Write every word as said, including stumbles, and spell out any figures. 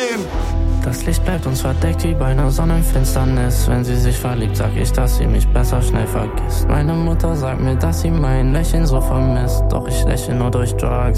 nehmen. Das Licht bleibt uns verdeckt wie bei einer Sonnenfinsternis. Wenn sie sich verliebt, sag ich, dass sie mich besser schnell vergisst. Meine Mutter sagt mir, dass sie mein Lächeln so vermisst. Doch ich lächle nur durch Drugs.